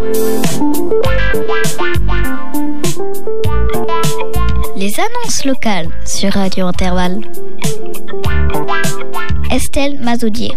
Les annonces locales sur Radio Intervalle. Estelle Mazoudier.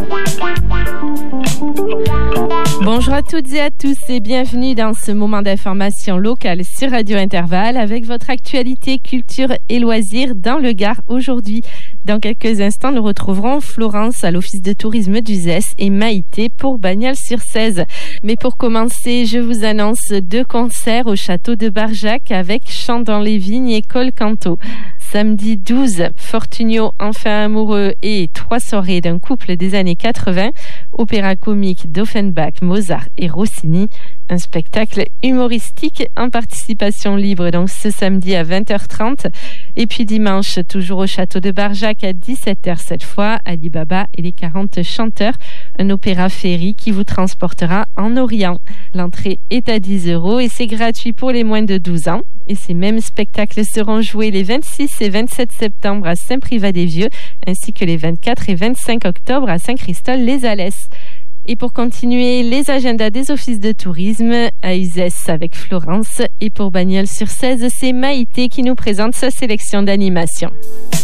Bonjour à toutes et à tous et bienvenue dans ce moment d'information locale sur Radio Intervalle avec votre actualité culture et loisirs dans le Gard aujourd'hui. Dans quelques instants, nous retrouverons Florence à l'Office de tourisme d'Uzès et Maïté pour Bagnols-sur-Cèze. Mais pour commencer, je vous annonce 2 concerts au château de Barjac avec Chant dans les vignes et Col Canto. Samedi 12, Fortunio, enfin amoureux et 3 soirées d'un couple des années 80, opéra comique d'Offenbach, Mozart et Rossini, un spectacle humoristique en participation libre, donc ce samedi à 20h30. Et puis dimanche, toujours au château de Barjac à 17h cette fois, Ali Baba et les 40 chanteurs, un opéra féerie qui vous transportera en Orient. L'entrée est à 10 € et c'est gratuit pour les moins de 12 ans. Et ces mêmes spectacles seront joués les 26 et 27 septembre à Saint-Privat-des-Vieux, ainsi que les 24 et 25 octobre à Saint-Christol-les-Alès. Et pour continuer, les agendas des offices de tourisme à Uzès avec Florence et pour Bagnols-sur-Cèze, c'est Maïté qui nous présente sa sélection d'animation.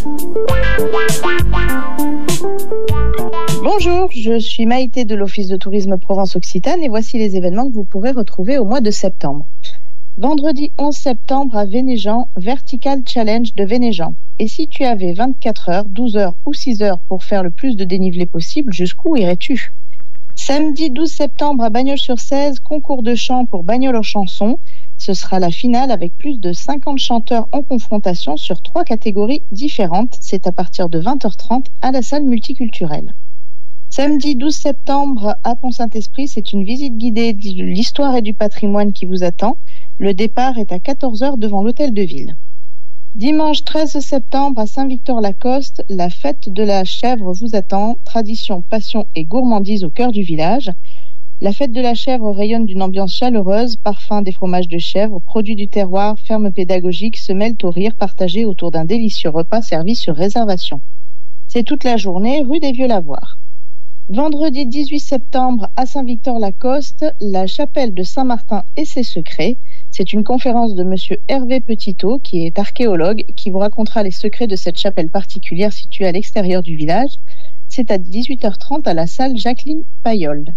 Bonjour, je suis Maïté de l'Office de tourisme Provence-Occitane et voici les événements que vous pourrez retrouver au mois de septembre. Vendredi 11 septembre à Vénéjean, Vertical Challenge de Vénéjean. Et si tu avais 24 heures, 12 heures ou 6 heures pour faire le plus de dénivelé possible, jusqu'où irais-tu ? Samedi 12 septembre à Bagnols-sur-Cèze, concours de chant pour Bagnols en chanson. Ce sera la finale avec plus de 50 chanteurs en confrontation sur 3 catégories différentes. C'est à partir de 20h30 à la salle multiculturelle. Samedi 12 septembre à Pont-Saint-Esprit, c'est une visite guidée de l'histoire et du patrimoine qui vous attend. Le départ est à 14h devant l'hôtel de ville. Dimanche 13 septembre à Saint-Victor-Lacoste, la fête de la chèvre vous attend. Tradition, passion et gourmandise au cœur du village. La fête de la chèvre rayonne d'une ambiance chaleureuse, parfum des fromages de chèvre, produits du terroir, ferme pédagogique se mêlent au rire partagé autour d'un délicieux repas servi sur réservation. C'est toute la journée rue des Vieux-Lavoirs. Vendredi 18 septembre à Saint-Victor-Lacoste, la chapelle de Saint-Martin et ses secrets. C'est une conférence de monsieur Hervé Petitot, qui est archéologue, qui vous racontera les secrets de cette chapelle particulière située à l'extérieur du village. C'est à 18h30 à la salle Jacqueline Payold.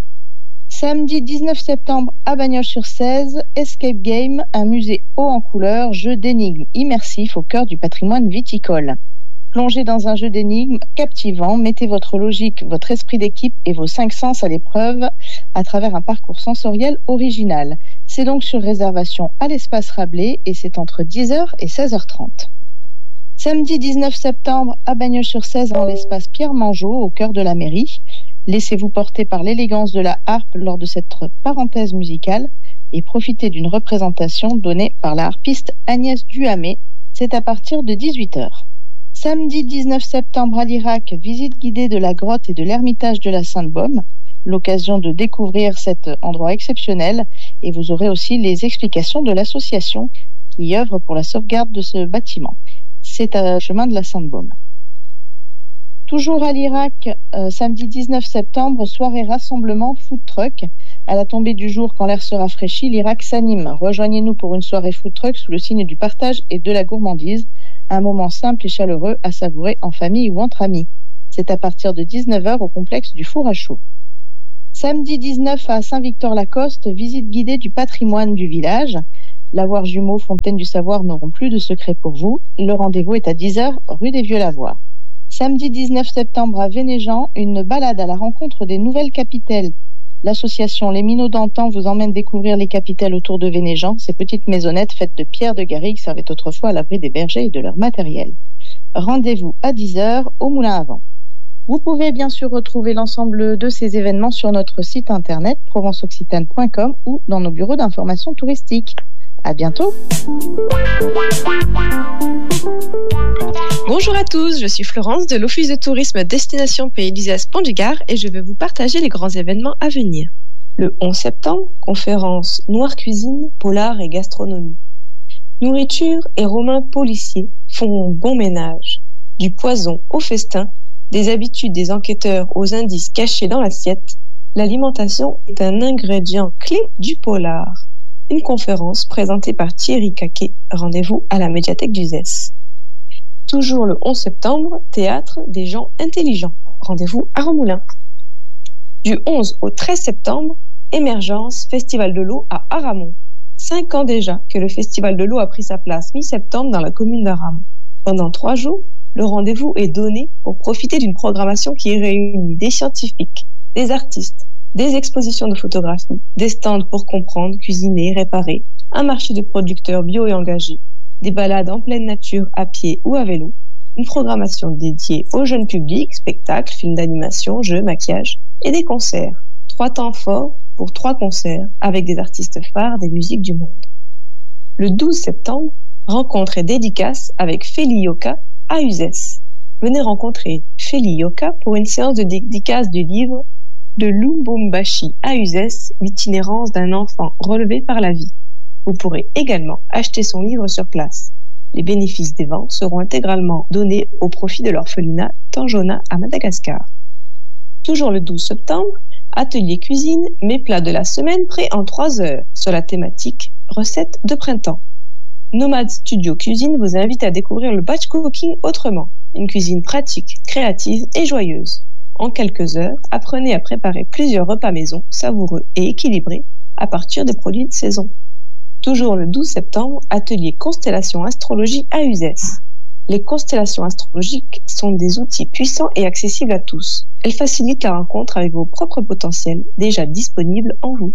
Samedi 19 septembre à Bagnols-sur-Cèze, Escape Game, un musée haut en couleurs, jeu d'énigmes immersif au cœur du patrimoine viticole. Plongez dans un jeu d'énigmes captivant, mettez votre logique, votre esprit d'équipe et vos 5 sens à l'épreuve à travers un parcours sensoriel original. C'est donc sur réservation à l'espace Rabelais et c'est entre 10h et 16h30. Samedi 19 septembre à Bagnols-sur-Cèze dans l'espace Pierre Mangeot au cœur de la mairie. Laissez-vous porter par l'élégance de la harpe lors de cette parenthèse musicale et profitez d'une représentation donnée par la harpiste Agnès Duhamé. C'est à partir de 18h. Samedi 19 septembre à l'Irak, visite guidée de la grotte et de l'ermitage de la Sainte-Baume. L'occasion de découvrir cet endroit exceptionnel et vous aurez aussi les explications de l'association qui œuvre pour la sauvegarde de ce bâtiment. C'est à chemin de la Sainte-Baume. Toujours à l'Irak, samedi 19 septembre, soirée rassemblement food truck. À la tombée du jour, quand l'air se rafraîchit, l'Irak s'anime. Rejoignez-nous pour une soirée food truck sous le signe du partage et de la gourmandise. Un moment simple et chaleureux à savourer en famille ou entre amis. C'est à partir de 19h au complexe du Four à Chaud. Samedi 19 à Saint-Victor-Lacoste, visite guidée du patrimoine du village. Lavoir jumeaux, Fontaine du Savoir n'auront plus de secret pour vous. Le rendez-vous est à 10h, rue des Vieux-Lavoirs. Samedi 19 septembre à Vénéjean, une balade à la rencontre des nouvelles capitales. L'association Les Minots d'Antan vous emmène découvrir les capitales autour de Vénéjean, ces petites maisonnettes faites de pierre de garrigue servaient autrefois à l'abri des bergers et de leur matériel. Rendez-vous à 10h au Moulin à Vent. Vous pouvez bien sûr retrouver l'ensemble de ces événements sur notre site internet provenceoccitane.com ou dans nos bureaux d'information touristique. À bientôt. Bonjour à tous, je suis Florence de l'Office de tourisme Destination Pays d'Uzès Pont du Gard et je vais vous partager les grands événements à venir. Le 11 septembre, conférence Noire Cuisine, Polar et Gastronomie. Nourriture et romans policiers font bon ménage. Du poison au festin, des habitudes des enquêteurs aux indices cachés dans l'assiette, L'alimentation est un ingrédient clé du polar. Une conférence présentée par Thierry Caquet. Rendez-vous à la médiathèque d'Uzès. Toujours le 11 septembre, théâtre des gens intelligents. Rendez-vous à Remoulins. Du 11 au 13 septembre, Émergence, Festival de l'eau à Aramon. 5 ans déjà que le Festival de l'eau a pris sa place mi-septembre dans la commune d'Aramon. Pendant 3 jours, le rendez-vous est donné pour profiter d'une programmation qui réunit des scientifiques, des artistes, des expositions de photographie, des stands pour comprendre, cuisiner, réparer, un marché de producteurs bio et engagés, des balades en pleine nature à pied ou à vélo, une programmation dédiée au jeune public, spectacles, films d'animation, jeux, maquillage et des concerts. 3 temps forts pour 3 concerts avec des artistes phares des musiques du monde. Le 12 septembre, rencontre et dédicace avec Feli Yoka à Uzès. Venez rencontrer Feli Yoka pour une séance de dédicace du livre de Lubumbashi à Uzès, l'itinérance d'un enfant relevé par la vie. Vous pourrez également acheter son livre sur place. Les bénéfices des ventes seront intégralement donnés au profit de l'orphelinat Tanjona à Madagascar. Toujours le 12 septembre, atelier cuisine, mes plats de la semaine prêts en 3 heures sur la thématique recettes de printemps. Nomade Studio Cuisine vous invite à découvrir le batch cooking autrement, une cuisine pratique, créative et joyeuse. En quelques heures, apprenez à préparer plusieurs repas maison savoureux et équilibrés à partir des produits de saison. Toujours le 12 septembre, atelier Constellation Astrologie à Uzès. Les constellations astrologiques sont des outils puissants et accessibles à tous. Elles facilitent la rencontre avec vos propres potentiels déjà disponibles en vous.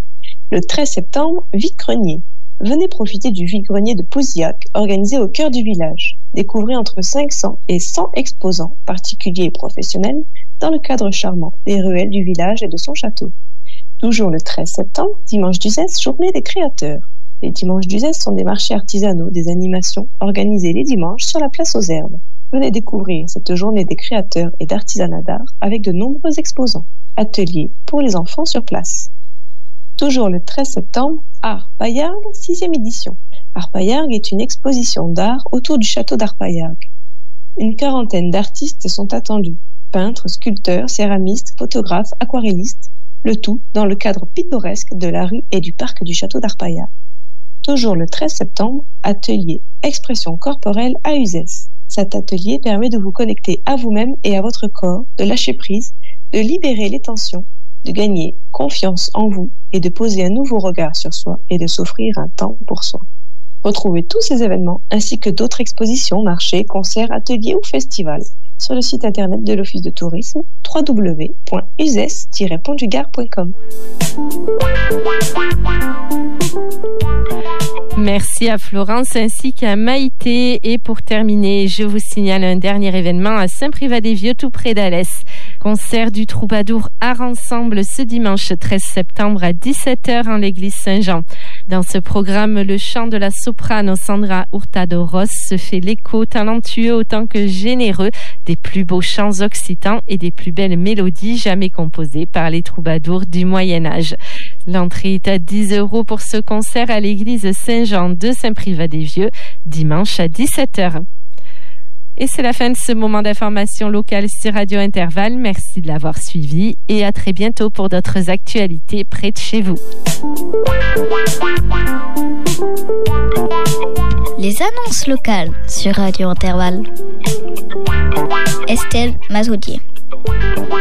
Le 13 septembre, vide-grenier. Venez profiter du vide-grenier de Pouziac, organisé au cœur du village. Découvrez entre 500 et 100 exposants, particuliers et professionnels, dans le cadre charmant des ruelles du village et de son château. Toujours le 13 septembre, dimanche d'Uzès, journée des créateurs. Les dimanches d'Uzès sont des marchés artisanaux, des animations organisées les dimanches sur la place aux Herbes. Venez découvrir cette journée des créateurs et d'artisanat d'art avec de nombreux exposants. Ateliers pour les enfants sur place. Toujours le 13 septembre, Art Paillargues, 6e édition. Art Paillargues est une exposition d'art autour du château d'Arpaillargues. Une quarantaine d'artistes sont attendus. Peintres, sculpteurs, céramistes, photographes, aquarellistes. Le tout dans le cadre pittoresque de la rue et du parc du château d'Arpaillargues. Toujours le 13 septembre, atelier Expression corporelle à Uzès. Cet atelier permet de vous connecter à vous-même et à votre corps, de lâcher prise, de libérer les tensions, de gagner confiance en vous et de poser un nouveau regard sur soi et de s'offrir un temps pour soi. Retrouvez tous ces événements ainsi que d'autres expositions, marchés, concerts, ateliers ou festivals sur le site internet de l'Office de tourisme www.uzès-pontdugard.com. Merci à Florence ainsi qu'à Maïté. Et pour terminer, je vous signale un dernier événement à Saint-Privat-des-Vieux, tout près d'Alès. Concert du troubadour Art Ensemble ce dimanche 13 septembre à 17h en l'église Saint-Jean. Dans ce programme, le chant de la soprano Sandra Hurtado-Ross se fait l'écho talentueux autant que généreux des plus beaux chants occitans et des plus belles mélodies jamais composées par les troubadours du Moyen-Âge. L'entrée est à 10 € pour ce concert à l'église Saint-Jean de Saint-Privat-des-Vieux, dimanche à 17h. Et c'est la fin de ce moment d'information locale sur Radio Intervalle. Merci de l'avoir suivi et à très bientôt pour d'autres actualités près de chez vous. Les annonces locales sur Radio Intervalle. Estelle Mazoudier.